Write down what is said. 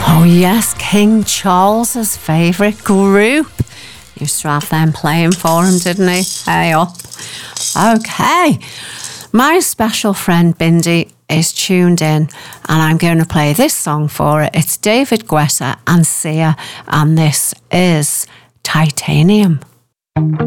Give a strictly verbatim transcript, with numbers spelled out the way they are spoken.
Oh yes, King Charles's favourite group. Used to have them playing for him, didn't he? Hey up. Okay. My special friend Bindi is tuned in and I'm going to play this song for her. It's David Guetta and Sia, and this is Titanium.